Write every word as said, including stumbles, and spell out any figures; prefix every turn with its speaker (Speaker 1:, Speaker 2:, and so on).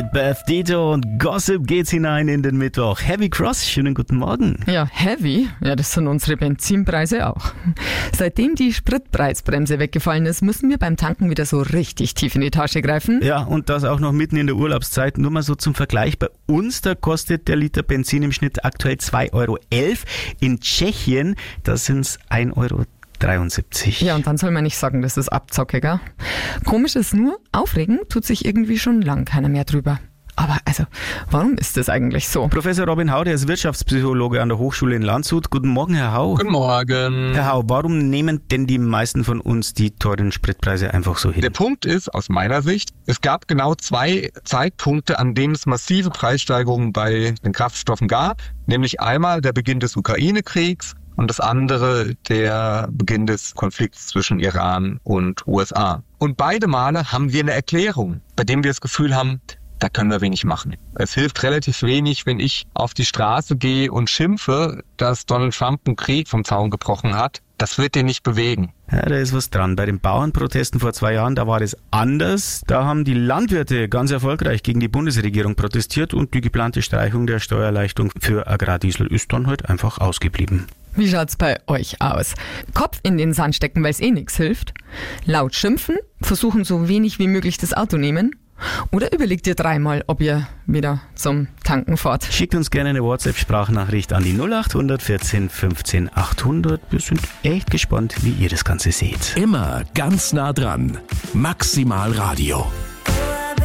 Speaker 1: Beth Dito und Gossip geht's hinein in den Mittwoch. Heavy Cross, schönen guten Morgen.
Speaker 2: Ja, heavy, ja, das sind unsere Benzinpreise auch. Seitdem die Spritpreisbremse weggefallen ist, müssen wir beim Tanken wieder so richtig tief in die Tasche greifen.
Speaker 1: Ja, und das auch noch mitten in der Urlaubszeit. Nur mal so zum Vergleich, bei uns, da kostet der Liter Benzin im Schnitt aktuell zwei Euro elf. In Tschechien, da sind's ein Euro dreiundsiebzig.
Speaker 2: Ja, und dann soll man nicht sagen, das ist Abzocke, gell? Komisch ist nur, aufregen tut sich irgendwie schon lang keiner mehr drüber. Aber also, warum ist das eigentlich so?
Speaker 1: Professor Robin Hau, der ist Wirtschaftspsychologe an der Hochschule in Landshut. Guten Morgen, Herr Hau.
Speaker 3: Guten Morgen.
Speaker 1: Herr Hau, warum nehmen denn die meisten von uns die teuren Spritpreise einfach so hin?
Speaker 3: Der Punkt ist, aus meiner Sicht, es gab genau zwei Zeitpunkte, an denen es massive Preissteigerungen bei den Kraftstoffen gab. Nämlich einmal der Beginn des Ukraine-Kriegs und das andere der Beginn des Konflikts zwischen Iran und U S A. Und beide Male haben wir eine Erklärung, bei dem wir das Gefühl haben, da können wir wenig machen. Es hilft relativ wenig, wenn ich auf die Straße gehe und schimpfe, dass Donald Trump einen Krieg vom Zaun gebrochen hat. Das wird den nicht bewegen.
Speaker 1: Ja, da ist was dran. Bei den Bauernprotesten vor zwei Jahren, da war das anders. Da haben die Landwirte ganz erfolgreich gegen die Bundesregierung protestiert und die geplante Streichung der Steuererleichterung für Agrardiesel ist dann halt einfach ausgeblieben.
Speaker 2: Wie schaut's bei euch aus? Kopf in den Sand stecken, weil es eh nichts hilft? Laut schimpfen? Versuchen so wenig wie möglich das Auto nehmen? Oder überlegt ihr dreimal, ob ihr wieder zum Tanken fahrt?
Speaker 1: Schickt uns gerne eine WhatsApp-Sprachnachricht an die null acht vierzehn fünfzehn achthundert. Wir sind echt gespannt, wie ihr das Ganze seht.
Speaker 4: Immer ganz nah dran. Maximal Radio.